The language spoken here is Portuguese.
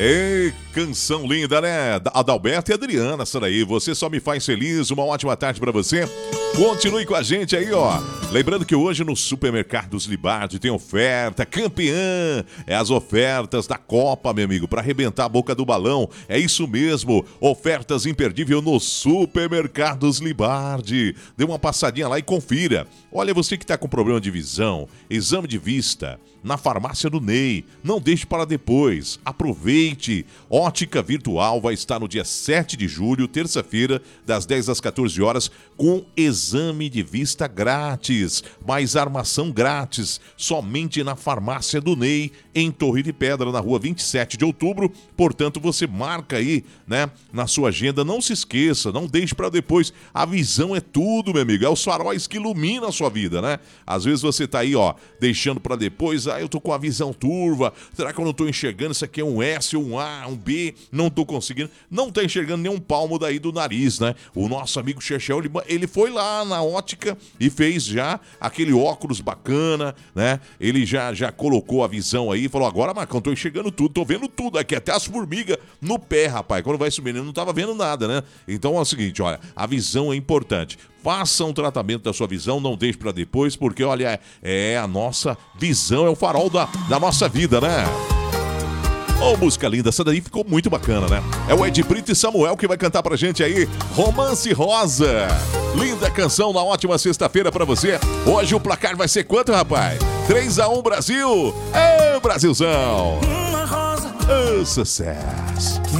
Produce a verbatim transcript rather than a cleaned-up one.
Ei, canção linda, né? Adalberto e Adriana, essa daí. Você só me faz feliz. Uma ótima tarde pra você. Continue com a gente aí, ó. Lembrando que hoje no Supermercados Libardi tem oferta campeã. É as ofertas da Copa, meu amigo, pra arrebentar a boca do balão. É isso mesmo. Ofertas imperdíveis no Supermercados Libardi. Dê uma passadinha lá e confira. Olha, você que tá com problema de visão, exame de vista, na farmácia do Ney. Não deixe para depois. Aproveite. Ótica Virtual vai estar no dia sete de julho, terça-feira, das dez às quatorze horas, com exame de vista grátis. Mais armação grátis. Somente na farmácia do Ney, em Torre de Pedra, na rua vinte e sete de outubro. Portanto, você marca aí, né, na sua agenda. Não se esqueça, não deixe para depois. A visão é tudo, meu amigo. É os faróis que iluminam a sua vida, né? Às vezes você tá aí, ó, deixando para depois. Ah, eu tô com a visão turva. Será que eu não tô enxergando? Isso aqui é um S, um A, um B. Não tô conseguindo. Não tá enxergando nem um palmo daí do nariz, né? O nosso amigo Chechel, ele, ele foi lá na ótica e fez já aquele óculos bacana, né? Ele já, já colocou a visão aí e falou, agora, Marcão, tô enxergando tudo, tô vendo tudo aqui, até as formigas no pé, rapaz. Quando vai subir, ele não tava vendo nada, né? Então é o seguinte, olha, a visão é importante. Faça um tratamento da sua visão, não deixe para depois, porque, olha, é a nossa visão, é o farol da, da nossa vida, né? Ô, oh, música linda, essa daí ficou muito bacana, né? É o Ed Brito e Samuel que vai cantar pra gente aí, Romance Rosa. Linda canção na ótima sexta-feira pra você. Hoje o placar vai ser quanto, rapaz? três a um Brasil. Ê, Brasilzão. Uma rosa. Ô, sucesso.